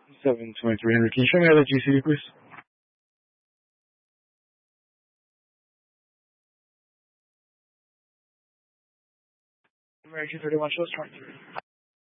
72300. Can you show me how that GCD, please? American 31 shows 23.